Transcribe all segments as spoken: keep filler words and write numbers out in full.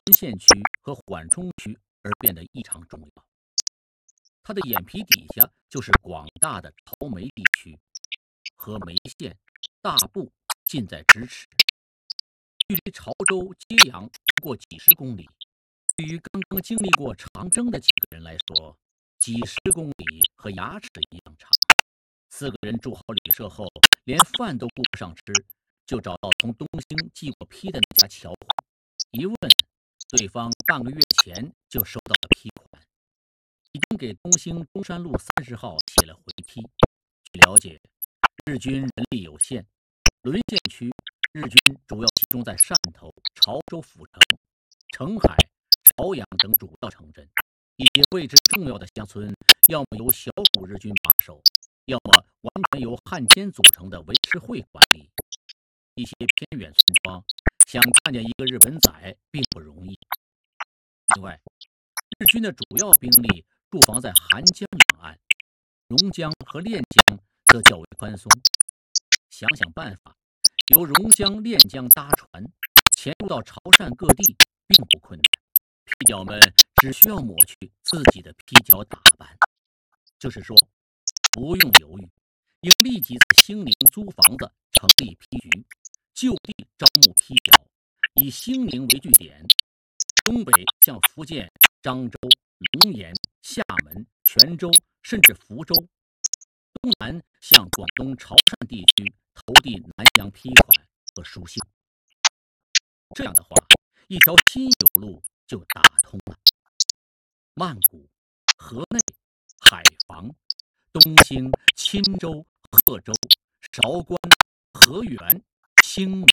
县区和缓冲区而变得异常重要。它的眼皮底下就是广大的潮梅地区，和梅县、大埠近在咫尺，距离潮州、揭阳不过几十公里。对于刚刚经历过长征的几个人来说，几十公里和牙齿一样长。四个人住好旅社后，连饭都顾不上吃，就找到从东兴寄过批的那家侨户，一问，对方半个月前就收到了批款，已经给东兴中山路三十号写了回批。据了解，日军人力有限，沦陷区日军主要集中在汕头、潮州府城、澄海、朝阳等主要城镇，一些位置重要的乡村，要么由小股日军把守，要么完全由汉奸组成的维持会管理。一些偏远村庄想看见一个日本仔并不容易。另外，日军的主要兵力驻防在韩江两岸，榕江和练江则较为宽松。想想办法，由榕江、练江搭船潜入到潮汕各地并不困难，批脚们只需要抹去自己的披脚打扮。就是说，不用犹豫，应立即在兴宁租房子成立批局，就地招募批脚，以兴宁为据点，东北向福建漳州、龙岩、厦门、泉州甚至福州，东南向广东潮汕地区投递南洋批款和书信。这样的话，一条新有路就打通了。曼谷、河内、海防、东兴、钦州、贺州、韶关、河源、兴宁。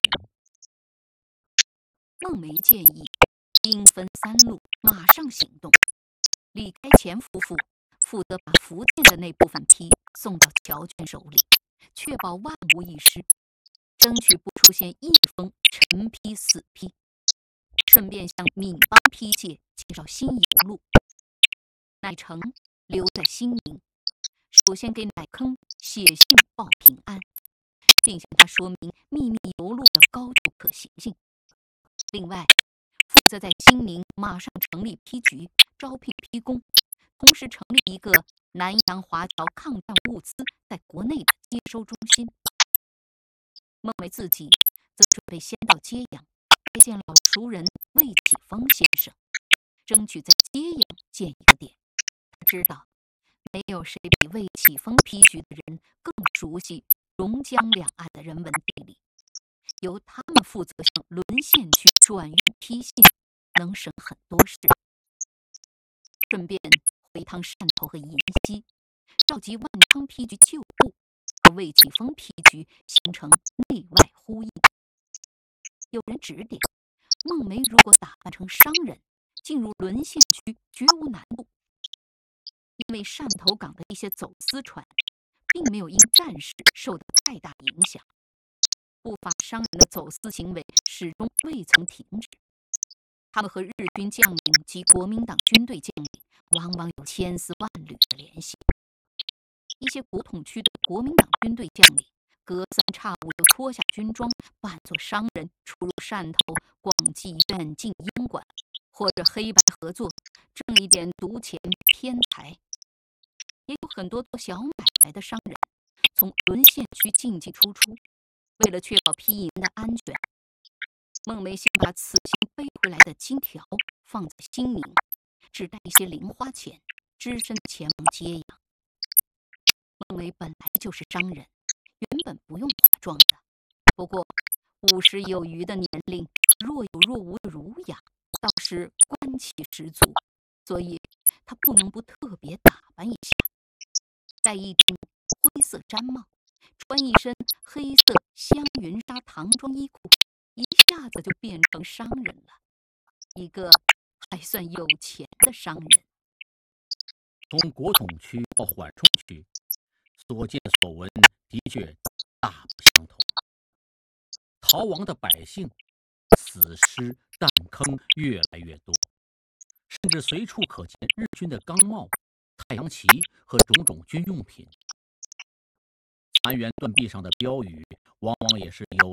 孟梅建议兵分三路，马上行动。李开乾夫妇负责把福建的那部分批送到侨眷手里，确保万无一失，争取不出现一封陈批死批。顺便向闽邦批界介绍新油路。乃成留在兴宁，首先给乃坑写信报平安，并向他说明秘密油路的高度可行性。另外，负责在兴宁马上成立批局，招聘批工，同时成立一个南洋华侨抗战物资在国内的接收中心。孟梅自己则准备先到揭阳来见老熟人魏启峰先生，争取在揭阳建一个点。他知道没有谁比魏启峰批局的人更熟悉榕江两岸的人文地理，由他们负责向沦陷区转运批信，能省很多事。顺便回趟汕头和银溪，召集万昌批局旧部和魏启峰批局形成内外呼应。有人指点，孟梅如果打扮成商人，进入沦陷区绝无难度，因为汕头港的一些走私船并没有因战事受到太大影响，不法商人的走私行为始终未曾停止。他们和日军将领及国民党军队将领往往有千丝万缕的联系。一些国统区的国民党军队将领隔三差五就脱下军装，扮作商人出入汕头逛妓院、进烟馆，或者黑白合作，挣一点毒钱偏财。也有很多做小买卖的商人从沦陷区进进出出。为了确保批银的安全，孟梅先把此行背回来的金条放在兴宁，只带一些零花钱，只身前往揭阳。孟梅本来就是商人，原本不用化妆的，不过五十有余的年龄，若有若无的儒雅，倒是官气十足，所以她不能不特别打扮一下，戴一顶灰色毡帽，穿一身黑色香云纱唐装衣裤，一下子就变成商人了，一个还算有钱的商人。 从国统区到缓冲区，所见所闻的确大不相同。逃亡的百姓，死尸弹坑越来越多，甚至随处可见日军的钢帽、太阳旗和种种军用品。残垣断壁上的标语往往也是有